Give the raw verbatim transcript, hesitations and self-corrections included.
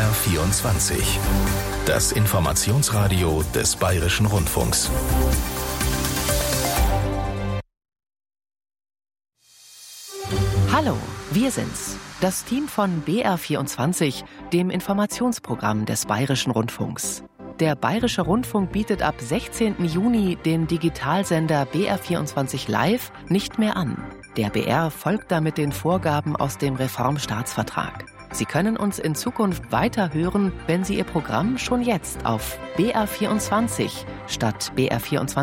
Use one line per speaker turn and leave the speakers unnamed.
R vierundzwanzig. Das Informationsradio des Bayerischen Rundfunks.
Hallo, wir sind's. Das Team von B R vierundzwanzig, dem Informationsprogramm des Bayerischen Rundfunks. Der Bayerische Rundfunk bietet ab sechzehnten Juni den Digitalsender B R vierundzwanzig Live nicht mehr an. Der B R folgt damit den Vorgaben aus dem Reformstaatsvertrag. Sie können uns in Zukunft weiter hören, wenn Sie Ihr Programm schon jetzt auf B R vierundzwanzig statt B R vierundzwanzig